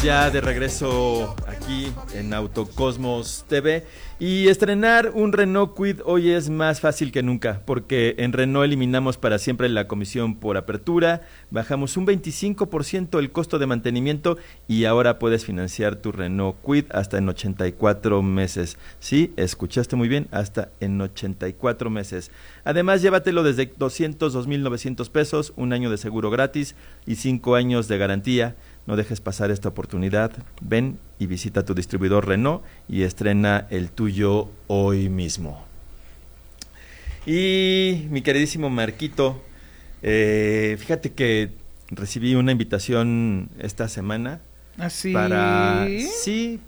ya de regreso aquí en Autocosmos TV y estrenar un Renault Kwid hoy es más fácil que nunca porque en Renault eliminamos para siempre la comisión por apertura, bajamos un 25% el costo de mantenimiento y ahora puedes financiar tu Renault Kwid hasta en 84 meses. Sí, escuchaste muy bien, hasta en 84 meses. Además, llévatelo desde 202,900 pesos, un año de seguro gratis y 5 años de garantía. No dejes pasar esta oportunidad. Ven y visita tu distribuidor Renault y estrena el tuyo hoy mismo. Y mi queridísimo Marquito, fíjate que recibí una invitación esta semana. ¿Así? Sí,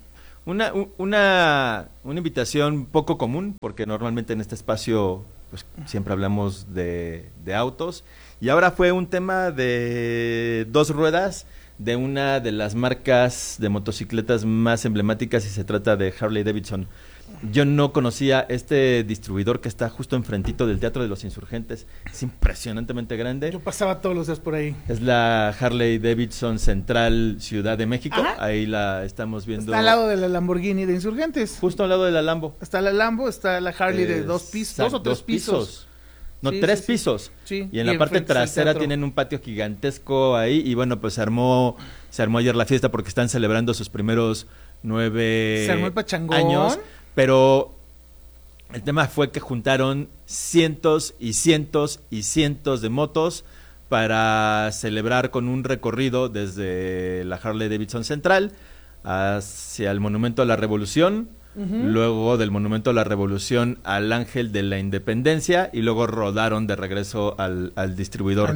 una invitación poco común, porque normalmente en este espacio pues siempre hablamos de autos, y ahora fue un tema de 2 ruedas, de una de las marcas de motocicletas más emblemáticas, y se trata de Harley Davidson. Yo no conocía este distribuidor que está justo enfrentito del Teatro de los Insurgentes. Es impresionantemente grande. Yo pasaba todos los días por ahí. Es la Harley Davidson Central Ciudad de México. Ajá. Ahí la estamos viendo. Está al lado de la Lamborghini de Insurgentes. Justo al lado de la Lambo. Está la Lambo, está la Harley de 2 pisos, 2 o 3 pisos. No, Sí, 3 sí, pisos. Sí. Y en la parte trasera tienen un patio gigantesco ahí. Y bueno, pues se armó ayer la fiesta porque están celebrando sus primeros 9 Se armó el pachangón. años. Pero el tema fue que juntaron cientos y cientos y cientos de motos para celebrar con un recorrido desde la Harley Davidson Central hacia el Monumento a la Revolución, luego del Monumento a la Revolución al Ángel de la Independencia y luego rodaron de regreso al distribuidor.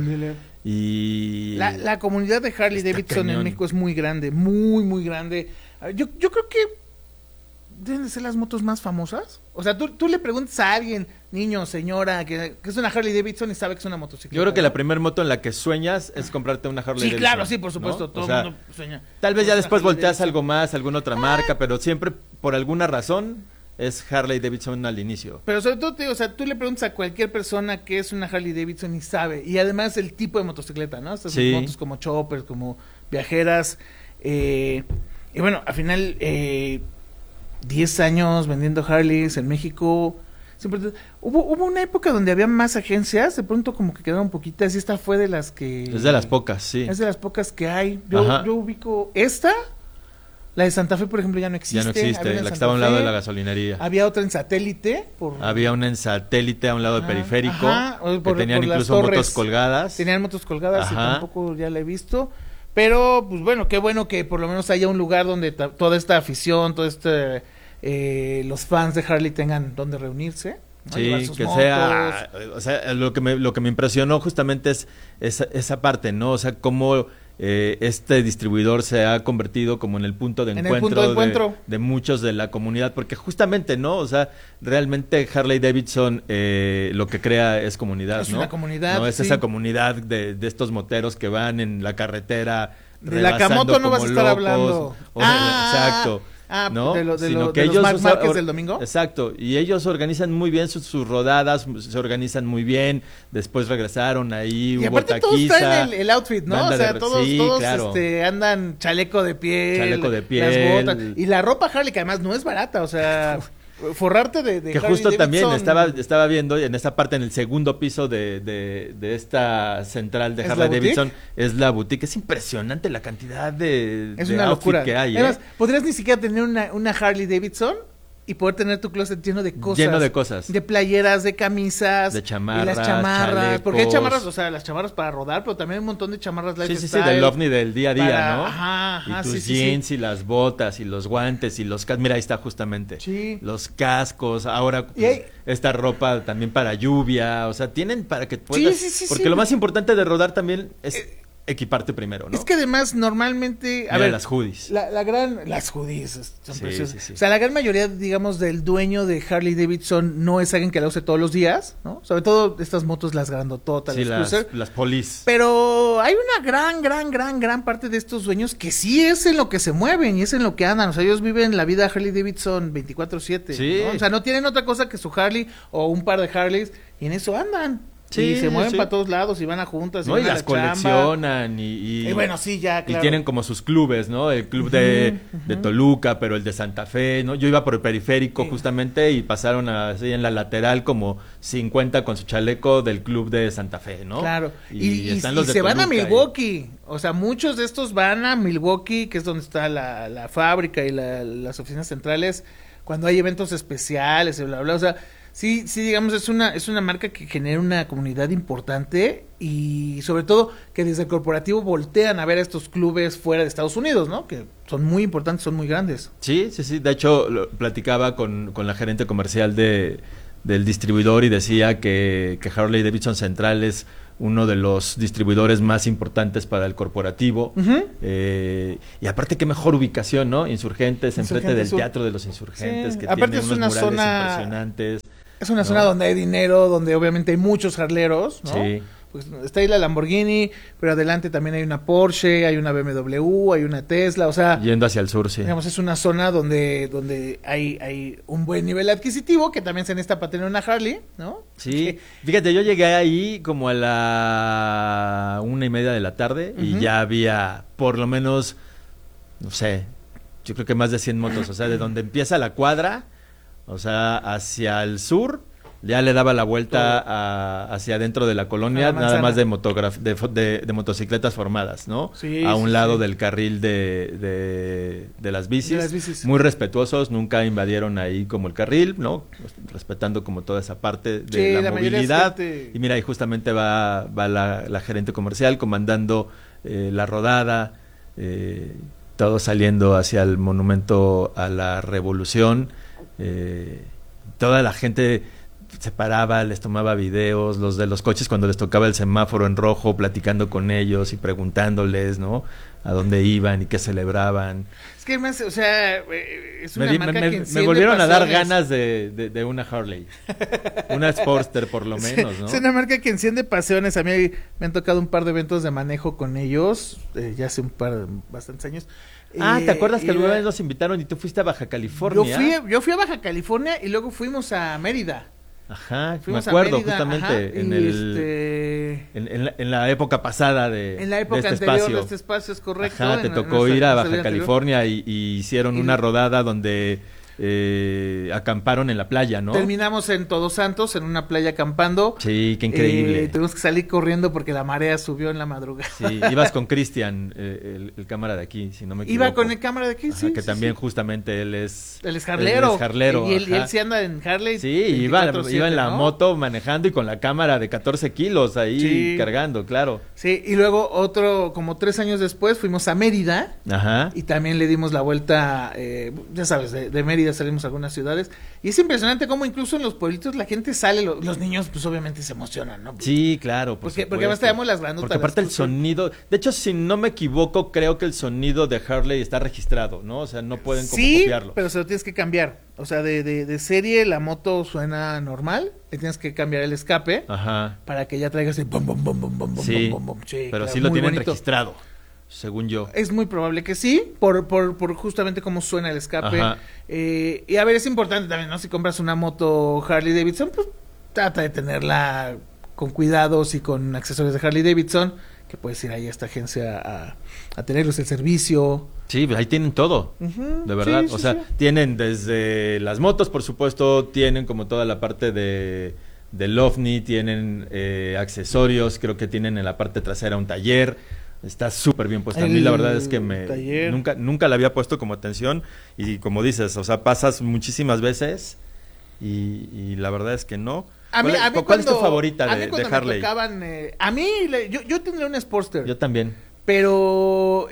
Y la comunidad de Harley Davidson en México es muy grande, muy, muy grande. Yo creo que deben de ser las motos más famosas. O sea, tú le preguntas a alguien, niño, señora, que es una Harley Davidson y sabe que es una motocicleta. Yo creo que la primera moto en la que sueñas es comprarte una Harley Davidson. Sí, claro, sí, por supuesto, ¿no? todo o sea, el mundo sueña. Tal vez ya después Harley volteas Davidson. algo más, alguna otra marca, pero siempre por alguna razón es Harley Davidson al inicio. Pero sobre todo, te digo, o sea, tú le preguntas a cualquier persona qué es una Harley Davidson y sabe. Y además el tipo de motocicleta, ¿no? Estas Sí. motos como choppers, como viajeras. Y bueno, al final, 10 años vendiendo Harleys en México. Siempre hubo una época donde había más agencias, de pronto como que quedaron poquitas, y esta fue de las que... Es de las pocas, sí. Es de las pocas que hay. Yo ubico esta, la de Santa Fe, por ejemplo, ya no existe. Ya no existe, la que estaba a un lado de la gasolinería. Había otra en Satélite. Había una en Satélite a un lado del periférico, que tenían por las incluso torres. motos colgadas. Tenían motos colgadas y Ajá. tampoco ya la he visto. Pero, pues bueno, qué bueno que por lo menos haya un lugar donde toda esta afición, los fans de Harley tengan donde reunirse, ¿no? Llevar Sí, sus que motos. sea, o sea, lo que me impresionó justamente es esa parte, ¿no? O sea, cómo este distribuidor se ha convertido como en el punto de encuentro, de muchos de la comunidad, porque justamente, ¿no? O sea, realmente Harley Davidson lo que crea es comunidad, Es ¿no? una comunidad, no es sí. esa comunidad de estos moteros que van en la carretera De la Camoto no vas a estar hablando. Exacto. ¿no? de los ellos Marc Márquez del domingo. Exacto, y ellos organizan muy bien sus rodadas, se organizan muy bien, después regresaron ahí, Y hubo aparte todos taquiza, traen el outfit, ¿no? O sea, todos claro. Andan chaleco de piel, las botas, y la ropa Harley, que además no es barata, o sea, forrarte de que Harley justo también Davidson. estaba viendo en esta parte, en el segundo piso de esta central de ¿Es Harley la Davidson, es la boutique. Es impresionante la cantidad Es de una outfit locura que hay, Además, podrías ni siquiera tener una Harley Davidson y poder tener tu closet lleno de cosas. De playeras, de camisas. De chamarras, y las chamarras. chalecos. Porque hay chamarras, o sea, las chamarras para rodar, pero también hay un montón de chamarras lifestyle. Sí, del ovni del día a día, para, ¿no? Ajá, y tus jeans y las botas y los guantes y los cascos. Mira, ahí está justamente. Sí. Los cascos, ahora hay... esta ropa también para lluvia, o sea, tienen para que puedas... Sí, porque lo más importante de rodar también es equiparte primero, ¿no? Es que además normalmente... Mira, las hoodies. Las hoodies son preciosas. Sí. O sea, la gran mayoría, digamos, del dueño de Harley Davidson no es alguien que la use todos los días, ¿no? Sobre todo estas motos, las grandototas, Sí, las cruiser. las police. Pero hay una gran parte de estos dueños que sí es en lo que se mueven y es en lo que andan. O sea, ellos viven la vida Harley Davidson 24/7. Sí. ¿no? O sea, no tienen otra cosa que su Harley o un par de Harleys y en eso andan. y se mueven sí. para todos lados y van a juntas y No, y van a las la chamba. coleccionan y Bueno, sí, ya, claro. Y tienen como sus clubes, ¿no? El club de Toluca, pero el de Santa Fe, ¿no? Yo iba por el periférico justamente y pasaron así en la lateral como 50 con su chaleco del club de Santa Fe, ¿no? Claro. Y están y los de se van a Toluca Milwaukee. O sea, muchos de estos van a Milwaukee, que es donde está la fábrica y las oficinas centrales, cuando hay eventos especiales y bla, bla. O sea, sí, digamos, es una marca que genera una comunidad importante y sobre todo que desde el corporativo voltean a ver a estos clubes fuera de Estados Unidos, ¿no? Que son muy importantes, son muy grandes. Sí. De hecho, platicaba con la gerente comercial del distribuidor y decía que Harley Davidson Central es uno de los distribuidores más importantes para el corporativo. Y aparte, qué mejor ubicación, ¿no? Insurgentes, enfrente del Sur. Teatro de los Insurgentes, Sí. que Aparte tiene es unos una murales zona impresionantes. Es una zona donde hay dinero, donde obviamente hay muchos harleros, ¿no? Sí. Pues está ahí la Lamborghini, pero adelante también hay una Porsche, hay una BMW, hay una Tesla, o sea, Yendo hacia el sur, sí. digamos, es una zona donde hay un buen nivel adquisitivo, que también se necesita para tener una Harley, ¿no? Sí, fíjate, yo llegué ahí como a la 1:30 de la tarde y ya había por lo menos, no sé, yo creo que más de 100 motos, o sea, de donde empieza la cuadra, o sea, hacia el sur, ya le daba la vuelta hacia adentro de la colonia, nada más de motocicletas formadas, ¿no? Sí, a un lado sí. del carril de las bicis. De las bicis. Muy respetuosos, nunca invadieron ahí como el carril, ¿no? Respetando como toda esa parte de Sí, la mayoría es movilidad. gente... Y mira, ahí justamente va la gerente comercial comandando la rodada, todo saliendo hacia el monumento a la Revolución. Toda la gente se paraba, les tomaba videos, los de los coches cuando les tocaba el semáforo en rojo, platicando con ellos y preguntándoles, ¿no? A dónde iban y qué celebraban. Es que además, o sea, es una marca que enciende me volvieron a dar pasiones. ganas de una Harley, una Sportster por lo menos, ¿no? Es una marca que enciende pasiones. A mí me han tocado un par de eventos de manejo con ellos, ya hace bastantes años. ¿Te acuerdas que y alguna vez nos invitaron y tú fuiste a Baja California? Yo fui a Baja California y luego fuimos a Mérida. Ajá, Fuimos me acuerdo, a Mérida, justamente ajá, en la época pasada en la época de este anterior espacio. de este espacio, es correcto. Ajá, te tocó ir a Baja California y hicieron una rodada donde acamparon en la playa, ¿no? Terminamos en Todos Santos, en una playa acampando. Sí, qué increíble. Tuvimos que salir corriendo porque la marea subió en la madrugada. Sí, ibas con Cristian, el cámara de aquí, si no me equivoco. Iba con el cámara de aquí, Ajá, sí. que sí, también sí. justamente él es jarlero. Él es jarlero. Y él sí anda en Harley. Sí, iba en la ¿no? moto manejando y con la cámara de 14 kilos ahí cargando, claro. Sí, y luego como 3 años después, fuimos a Mérida. Ajá. Y también le dimos la vuelta, ya sabes, de Mérida salimos a algunas ciudades. Y es impresionante cómo incluso en los pueblitos la gente sale, los niños pues obviamente se emocionan, ¿no? Sí, claro. Porque además traemos las grandotas. Porque aparte el sonido, de hecho si no me equivoco, creo que el sonido de Harley está registrado, ¿no? O sea, no pueden como copiarlo. Pero se lo tienes que cambiar. O sea, de serie la moto suena normal, le tienes que cambiar el escape. Ajá. Para que ya traigas el bom, bom, bom, bom, bom, sí, bom, bom. Sí, pero claro, sí lo muy tienen bonito. registrado, según yo. Es muy probable que sí, por justamente cómo suena el escape. Ajá. Y a ver, es importante también, ¿no? Si compras una moto Harley Davidson, pues trata de tenerla con cuidados y con accesorios de Harley Davidson, que puedes ir ahí a esta agencia a tenerlos el servicio. Sí, ahí tienen todo, de verdad. Sí, sí, o sea, sí. tienen desde las motos, por supuesto, tienen como toda la parte del OVNI, tienen accesorios, creo que tienen en la parte trasera un taller. Está súper bien puesta. A mí la verdad es que nunca la había puesto como atención y como dices, o sea, pasas muchísimas veces y la verdad es que no. ¿Cuál es tu favorita de Harley? Yo tendría una Sportster. Yo también. Pero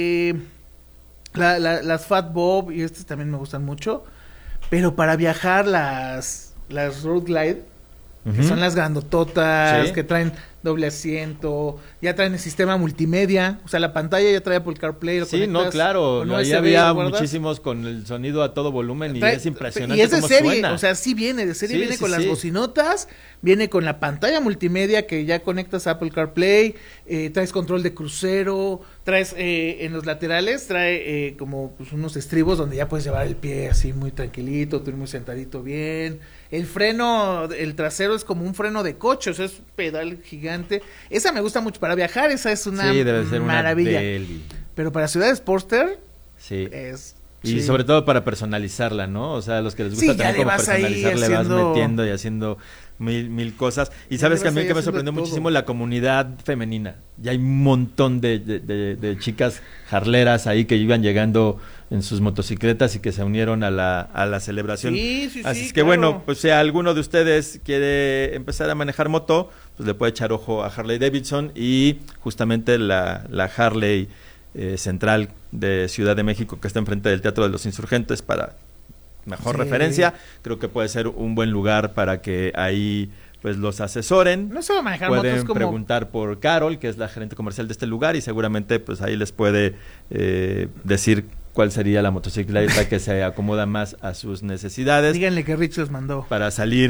las Fat Bob y estas también me gustan mucho. Pero para viajar las Road Glide, que son las grandototas, que traen doble asiento, ya traen el sistema multimedia, o sea, la pantalla ya trae Apple CarPlay. Lo sí, no, claro, ahí había muchísimos con el sonido a todo volumen y es impresionante. Y es de cómo serie, suena. o sea, sí viene de serie, Sí, viene sí, con sí. las bocinotas, viene con la pantalla multimedia que ya conectas a Apple CarPlay, traes control de crucero, traes en los laterales, trae como pues, unos estribos donde ya puedes llevar el pie así muy tranquilito, tú ir muy sentadito bien. El freno, el trasero es como un freno de coche, o sea, es un pedal gigante. Esa me gusta mucho para viajar, esa es una sí, debe ser maravilla. Una deli. Pero para Ciudad Sportster sí. es... Y sí. sobre todo para personalizarla, ¿no? O sea, a los que les gusta Sí, también como personalizar, le vas haciendo... metiendo y haciendo mil cosas. Y sabes que a mí que me sorprendió muchísimo la comunidad femenina. Ya hay un montón de chicas jarleras ahí que iban llegando en sus motocicletas y que se unieron a la celebración. Sí, así es que claro. bueno, pues si alguno de ustedes quiere empezar a manejar moto, pues le puede echar ojo a Harley Davidson y justamente la Harley central de Ciudad de México que está enfrente del Teatro de los Insurgentes para mejor referencia. Creo que puede ser un buen lugar para que ahí pues los asesoren. No solo manejar pueden motos como... preguntar por Carol, que es la gerente comercial de este lugar, y seguramente pues ahí les puede decir cuál sería la motocicleta que se acomoda más a sus necesidades. Díganle que Rich los mandó. Para salir